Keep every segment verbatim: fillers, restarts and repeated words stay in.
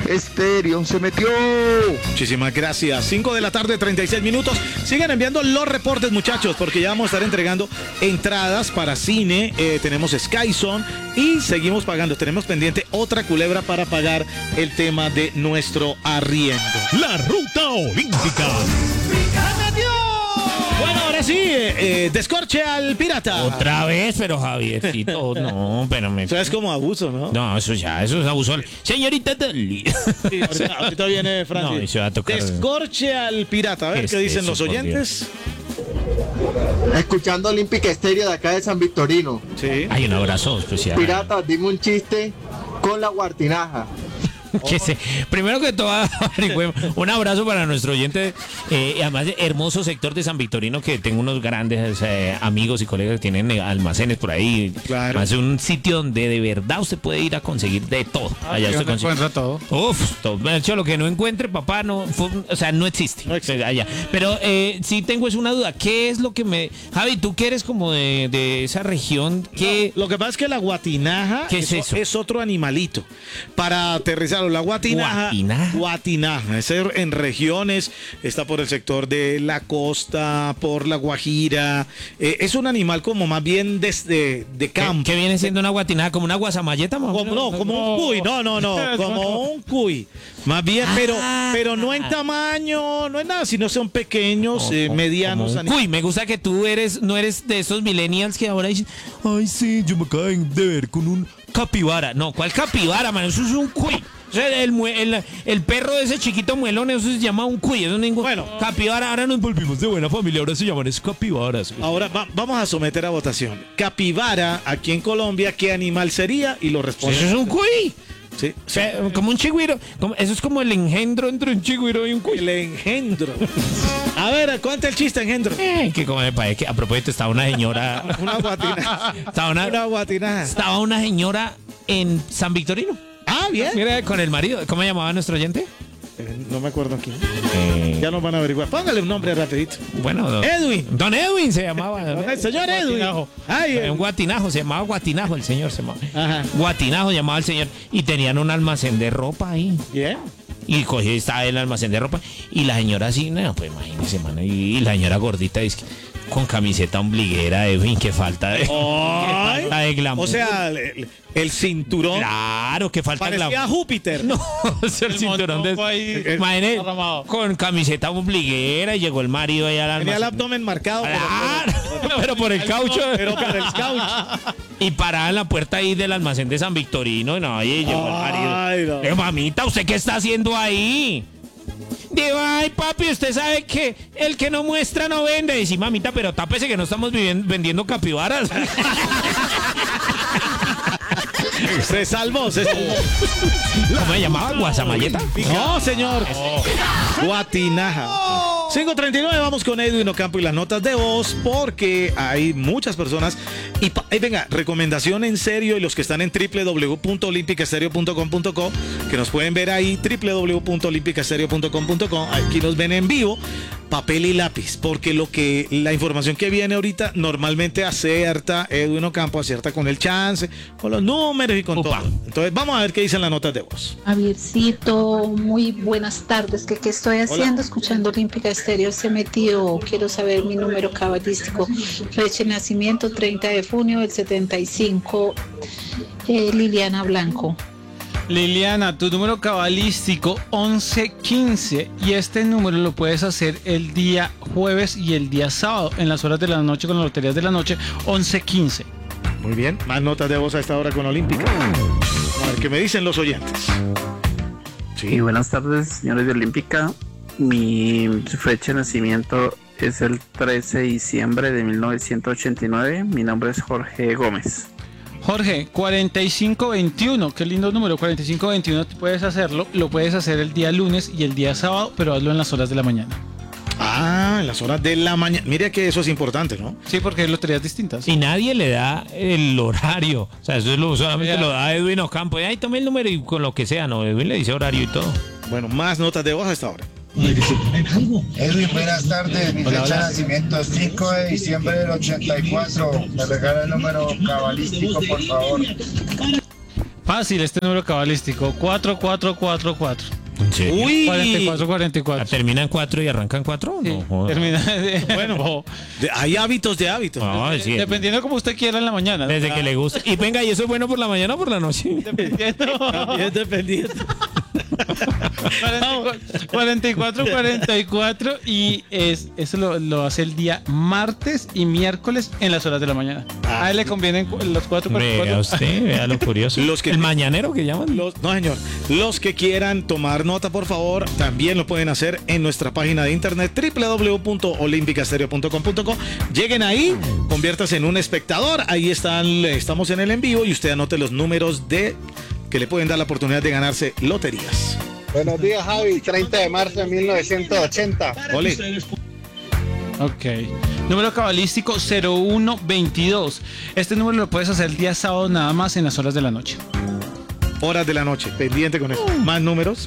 Estéreo se metió. Muchísimas gracias. cinco de la tarde, treinta y seis minutos. Sigan enviando los reportes, muchachos, porque ya vamos a estar entregando entradas para cine. Eh, tenemos Skyzone y seguimos pagando. Tenemos pendiente otra culebra para pagar el tema de nuestro arriendo. La ruta olímpica. Bueno, ahora sí, eh, eh, descorche al pirata. Otra vez, pero Javiercito, no, pero me... Eso es como abuso, ¿no? No, eso ya, eso es abuso. Señorita Dali. Sí, ahorita, ahorita viene Francis. No, y se va a tocar. Descorche al pirata. A ver qué, ¿Qué es dicen eso, los por oyentes. Escuchando Olímpica Estéreo de acá de San Victorino. Sí. Hay un abrazo especial. Pirata, dime un chiste con la guartinaja. Que se, primero que todo, un abrazo para nuestro oyente, eh, y además hermoso sector de San Victorino, que tengo unos grandes eh, amigos y colegas que tienen eh, almacenes por ahí. Claro. Es un sitio donde de verdad usted puede ir a conseguir de todo. Ah, allá usted consigue encuentra todo. Uf, todo. De hecho, lo que no encuentre, papá, no, fue, o sea, no existe. No existe. Allá. Pero eh, sí tengo es una duda. ¿Qué es lo que me... Javi, tú que eres como de, de esa región, ¿qué... No, lo que pasa es que la guatinaja ¿Qué es eso? es otro animalito. Para aterrizarlo, la guatinaja. ¿Guatinaja? Guatinaja. Es en regiones, está por el sector de la costa, por la Guajira. Eh, es un animal como más bien desde de campo. ¿Qué viene siendo una guatinaja? ¿Como una guasamalleta? Como, no, como un cuy, no, no, no, como un cuy. Más bien, pero, pero no en tamaño, no es nada, sino son pequeños, eh, medianos. Como un cuy. Me gusta que tú eres, no eres de esos millennials que ahora dicen, ay sí, yo me acabo de ver con un capibara. No, ¿cuál capibara, man? Eso es un cuy. O sea, el, el, el perro de ese chiquito muelón, eso se llama un cuy. Eso no es ningún... Bueno, capibara, ahora nos volvimos de buena familia, ahora se llaman es capibaras. Ahora va, vamos a someter a votación. Capibara, aquí en Colombia, ¿qué animal sería? Y lo responde. Eso es un cuy. Sí. O sea, como un chigüiro. Como, eso es como el engendro entre un chigüiro y un cuy. El engendro. A ver, cuenta el chiste, engendro. Eh, que como me parece que a propósito estaba una señora. Una guatinaja. Estaba una, Una guatinaja. estaba una señora en San Victorino. Ah, bien. Mira, con el marido. ¿Cómo llamaba nuestro oyente? Eh, no me acuerdo quién. Eh, Ya nos van a averiguar. Póngale un nombre rapidito. bueno, don Edwin. Don Edwin se llamaba. Don el señor Edwin. Guatinajo. Ay, Un guatinajo, se llamaba Guatinajo el señor. Se llamaba. Ajá. Guatinajo llamaba el señor. Y tenían un almacén de ropa ahí. Bien. Y cogió, estaba el almacén de ropa. Y la señora así, no, pues imagínese, mano. Y, y la señora gordita dice, con camiseta ombliguera, Edwin, que falta de, Ay. qué falta de glamour. O sea, el, el cinturón. Claro, que falta Parecía glamour. Júpiter. No, es el, El cinturón de... montón ahí Imagínate, derramado. con camiseta ombliguera y llegó el marido ahí al Tenía el almacén. abdomen marcado. pero- Claro, pero por el caucho. Pero por el caucho. Y parada en la puerta ahí del almacén de San Victorino. Y no, y llegó el marido. Ay, no. Eh, mamita, ¿usted qué está haciendo ahí? Digo, ay, papi, usted sabe que el que no muestra no vende. Y sí, mamita, pero tápese que no estamos viviendo, vendiendo capibaras. Se salvó, se salvó. ¿Cómo se llamaba? ¿Guasamalleta? No, señor. Guatinaja. cinco treinta y nueve, vamos con Edwin Ocampo y las notas de voz, porque hay muchas personas. Y pa- eh, venga, recomendación en serio, y los que están en w w w punto olímpica estéreo punto com punto co, que nos pueden ver ahí, w w w punto olímpica estéreo punto com punto co, aquí nos ven en vivo, papel y lápiz, porque lo que la información que viene ahorita normalmente acierta Edwin Ocampo, acierta con el chance, con los números y con Upa. todo. Entonces vamos a ver qué dicen las notas de voz. Javiercito, muy buenas tardes. ¿Qué, qué estoy haciendo? Escuchando Olímpica Estéreo. Se metió. Quiero saber mi número cabalístico. Fecha de nacimiento treinta de junio del setenta y cinco. Eh, Liliana Blanco. Liliana, tu número cabalístico once quince, y este número lo puedes hacer el día jueves y el día sábado en las horas de la noche con las loterías de la noche once quince. Muy bien, más notas de voz a esta hora con Olímpica. A ver qué me dicen los oyentes. Y Sí. buenas tardes, señores de Olímpica. Mi fecha de nacimiento es el trece de diciembre de mil novecientos ochenta y nueve. Mi nombre es Jorge Gómez. Jorge, cuarenta y cinco veintiuno, qué lindo número, cuarenta y cinco veintiuno, puedes hacerlo, lo puedes hacer el día lunes y el día sábado, pero hazlo en las horas de la mañana. Ah, en las horas de la mañana. Mire que eso es importante, ¿no? Sí, porque hay loterías distintas. Y nadie le da el horario. O sea, eso es lo, solamente Ya. lo da Edwin Ocampo. Y ahí tome el número y con lo que sea, ¿no? Edwin le dice horario y todo. Bueno, más notas de voz a esta hora. Edwin, buenas tardes. Mi Hola, fecha hola. de nacimiento es cinco de diciembre del ochenta y cuatro. Me regala el número cabalístico, por favor. Fácil, este número cabalístico. cuatro cuatro cuatro cuatro. ¿En serio? Uy. cuarenta y cuatro cuarenta y cuatro. ¿Terminan cuatro y arrancan cuatro? Sí, No, joda. termina. Bueno, de- hay hábitos de hábitos. Ah, sí. Dependiendo como usted quiera en la mañana. ¿no? Desde que le gusta. Y venga, ¿y eso es bueno por la mañana o por la noche? Dependiendo. También dependiendo. cuarenta y cuatro cuarenta y cuatro y es, eso lo, lo hace el día martes y miércoles en las horas de la mañana. A él le convienen cu- los cuatro cuarenta y Vea cuatro. usted, vea lo curioso. Los que- El mañanero que llaman. Los- no, señor. Los que quieran tomar nota, por favor, también lo pueden hacer en nuestra página de internet doble u doble u doble u punto olímpica estéreo punto com punto co. Lleguen ahí, conviértase en un espectador. Ahí están, estamos en el en vivo y usted anote los números de que le pueden dar la oportunidad de ganarse loterías. Buenos días, Javi. treinta de marzo de mil novecientos ochenta. Ole. Ok. Número cabalístico cero uno veintidós. Este número lo puedes hacer el día sábado nada más en las horas de la noche. Horas de la noche, pendiente con eso. Más números.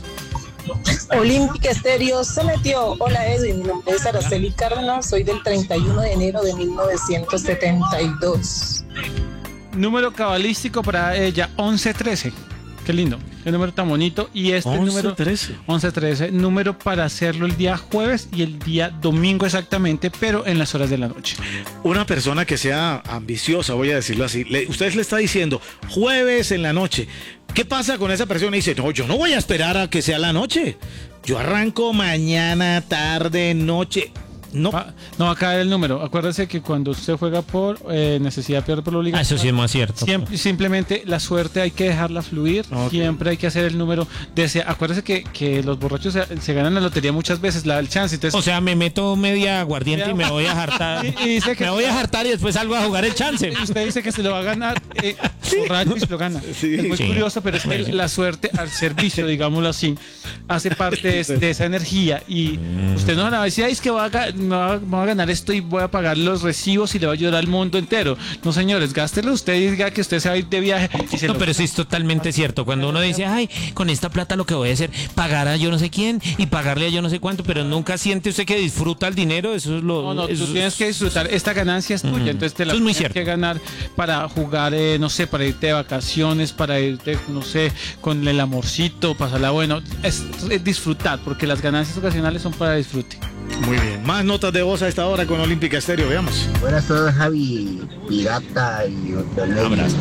Olímpica Estéreo se metió. Hola Edwin, mi nombre es Araceli Cárdenas, soy del treinta y uno de enero de mil novecientos setenta y dos. Número cabalístico para ella, once trece. Qué lindo, qué número tan bonito. Y este once número trece. once trece, número para hacerlo el día jueves y el día domingo exactamente, pero en las horas de la noche. Una persona que sea ambiciosa, voy a decirlo así, le, usted le está diciendo jueves en la noche. ¿Qué pasa con esa persona? Y dice, no, yo no voy a esperar a que sea la noche. Yo arranco mañana, tarde, noche. No. Va- no va a caer el número. Acuérdese que cuando usted juega por eh, necesidad, pierde por la Ah, obligación. eso sí es más cierto. Siempre- simplemente la suerte hay que dejarla fluir. Ok. Siempre hay que hacer el número. De ese, acuérdese que, que los borrachos se, se ganan la lotería muchas veces, la del chance. Entonces, O sea, me meto media aguardiente y me voy a hartar. Y- y dice que- me voy a hartar y después salgo a jugar el chance. usted dice que se lo va a ganar eh, borracho y se lo gana. Sí. Es muy Sí. curioso, pero es que la suerte al servicio, digámoslo así, hace parte de, de esa energía. Y usted no va a decir, ay, es que voy a, ga- me va, me va a ganar esto y voy a pagar los recibos y le va a ayudar al mundo entero. No, señores, gástelo usted y diga que usted se va a ir de viaje. Y se No, lo- pero sí es totalmente cierto. Cuando uno dice, ay, con esta plata lo que voy a hacer, pagar a yo no sé quién y pagarle a yo no sé cuánto, pero nunca siente usted que disfruta el dinero, eso es lo... No, no, eso tú es- tienes que disfrutar. Esta ganancia es tuya, Ujú. entonces te la Eso es muy tienes cierto. que ganar para jugar, eh, no sé, para irte de vacaciones, para irte, no sé, con el amorcito, pasarla bueno. Es, es disfrutar, porque las ganancias ocasionales son para disfrute. Muy bien. Más notas de voz a esta hora con Olímpica Estéreo, veamos. Buenas tardes, Javi. Pirata y Abrazo.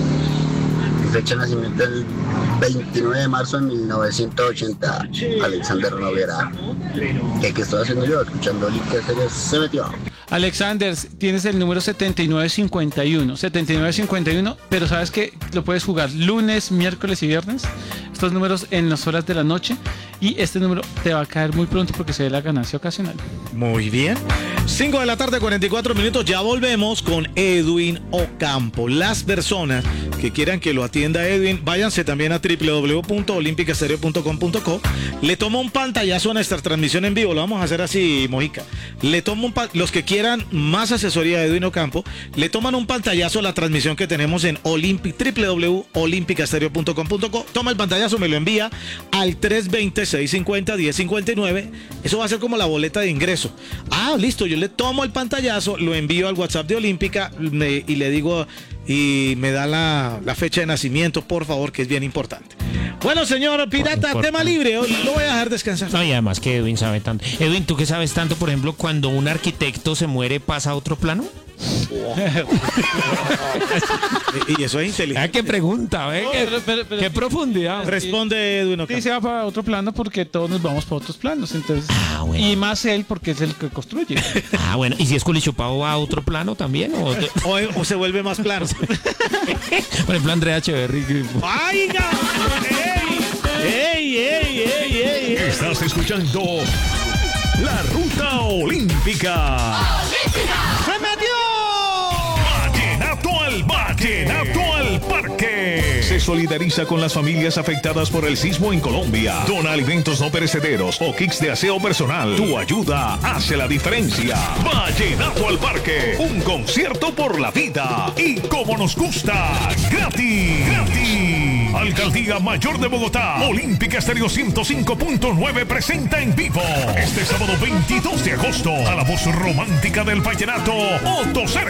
Mi fecha de nacimiento el veintinueve de marzo de mil novecientos ochenta. Alexander Noguera. ¿Qué, qué estoy haciendo yo? Escuchando Olímpica Estéreo se metió. Alexander, tienes el número setenta y nueve cincuenta y uno. setenta y nueve cincuenta y uno, pero sabes que lo puedes jugar lunes, miércoles y viernes. Estos números en las horas de la noche. Y este número te va a caer muy pronto porque se ve la ganancia ocasional. Muy bien. cinco de la tarde, cuarenta y cuatro minutos. Ya volvemos con Edwin Ocampo. Las personas que quieran que lo atienda Edwin, váyanse también a doble u doble u doble u punto olímpica estéreo punto com punto co. Le tomo un pantallazo a nuestra transmisión en vivo. Lo vamos a hacer así, Mojica. Le tomo un pa- los que quieran más asesoría de Edwin Ocampo, le toman un pantallazo a la transmisión que tenemos en Olympi- doble u doble u doble u punto olímpica estéreo punto com punto co. Toma el pantallazo, me lo envía al tres dos cero, seis cinco cero, uno cero cinco nueve. Eso va a ser como la boleta de ingreso. Ah, listo, yo le tomo el pantallazo, lo envío al WhatsApp de Olímpica me- y le digo, y me da la, la fecha de nacimiento, por favor, que es bien importante. Bueno, señor Pirata, Importante. tema libre, lo voy a dejar descansar. No, y además que Edwin sabe tanto. Edwin, ¿tú qué sabes tanto, por ejemplo, cuando un arquitecto se muere, pasa a otro plano? Y y eso es Ah, inteligente. qué pregunta, ¿eh? No, qué, pero- pero- pero- qué profundidad. Responde Edwin Sí, Ocampo. se va para otro plano porque todos nos vamos para otros planos. Entonces, Ah, bueno. y más él porque es el que construye. Ah, bueno. ¿Y si es culichupado va a otro plano también? ¿O, O, o se vuelve más plano. por ejemplo, Andrea Echeverry? que- ¡Ay, ¡Ey! ¡Ey, ey, ey, ey! ey. Estás escuchando La Ruta Olímpica. ¡Se metió! Vallenato al Vallenato al Parque. Se solidariza con las familias afectadas por el sismo en Colombia. Dona alimentos no perecederos o kits de aseo personal. Tu ayuda hace la diferencia. Vallenato al Parque. Un concierto por la vida. Y como nos gusta, gratis. Gratis. Alcaldía Mayor de Bogotá. Olímpica Estéreo ciento cinco punto nueve presenta en vivo. Este sábado veintidós de agosto. A la voz romántica del vallenato, Otto Ceres.